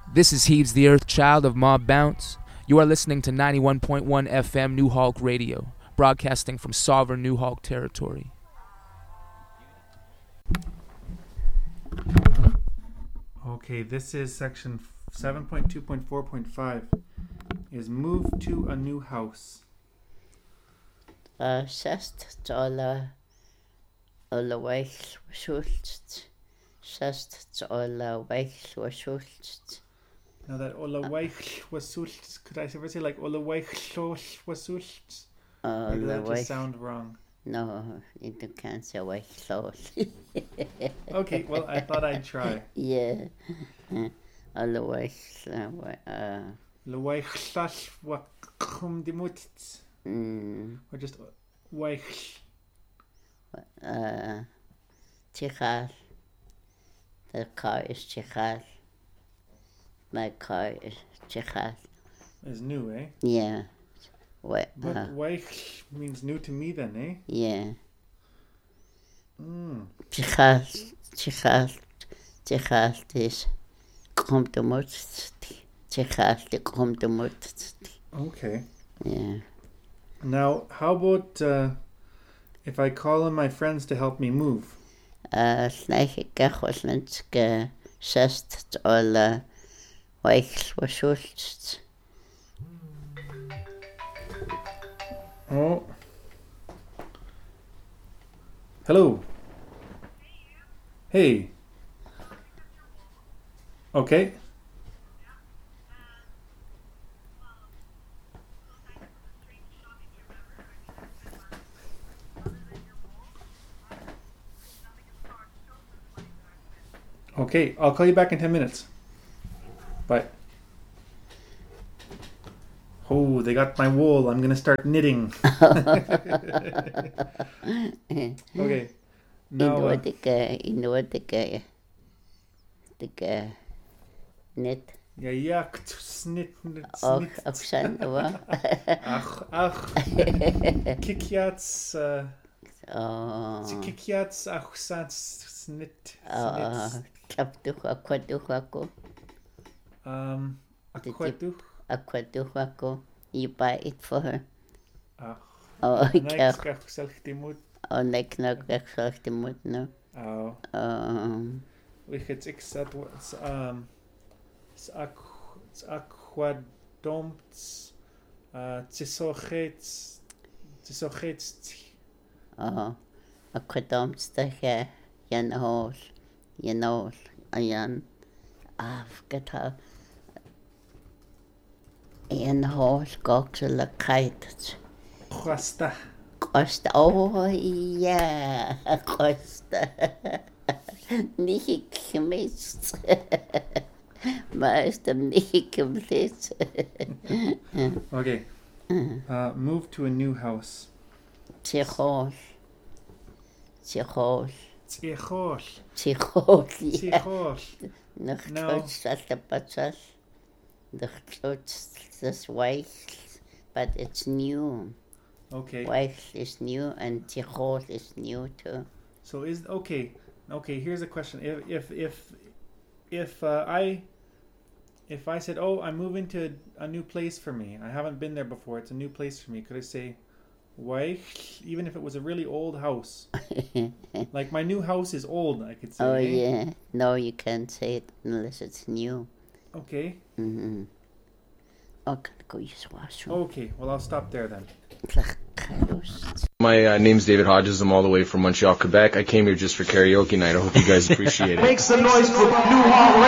This is Heaves the Earth Child of Mob Bounce. You are listening to 91.1 FM New Hulk Radio, broadcasting from sovereign New Hulk territory. Okay, this is section 7.2.4.5. Is move to a new house. Sest ola weich schultzt. Sest ola weich schultzt. Now that ola weich was schultzt, could I ever say like ola weich was schultzt? Or did that just sound wrong? No, you can't say weich schultzt. Okay, well I thought I'd try. Yeah. Ola weich Leweich wa kum di mutz. Or just weich. Tichal. The car is Tichal. My car is Tichal. Is new, eh? Yeah. But weich means new to me then, eh? Yeah. Tichal is komt de mutz. Okay. Yeah. Now, how about if I call on my friends to help me move? Snake gechoslenske sest alle weich schultzt. Oh. Hello. Hey. Okay. Okay, I'll call you back in 10 minutes. Bye. Oh, they got my wool. I'm going to start knitting. Okay. Now, Net. Ja, snit. Ach. Kikiats. Kikiats, achsats, snit. Aquaduch. Aquaduch. You buy it for her. Okay. No. It's aquadomts, tisochets. Aquadomts the ayan. Forget how. Een hoos goksel kite. Costa. Oh yeah, Costa. Nicht gemischt. Meist nicht gemischt. Okay. Move to a new house. Tichol. Noch klutzt das der Patzas. Noch klutzt das Weich, but it's new. Okay. Weich is new and Tichol is new too. So is okay. Here's a question: If I said, "Oh, I'm moving to a new place for me. I haven't been there before. It's a new place for me." Could I say, "Weich," even if it was a really old house? Like my new house is old. I could say. Oh yeah. No, you can't say it unless it's new. Okay. Mm-hmm. Oh, gotta go use the washroom. Okay. Well, I'll stop there then. My name's David Hodges. I'm all the way from Montreal, Quebec. I came here just for karaoke night. I hope you guys appreciate it. Make some noise for New Hulk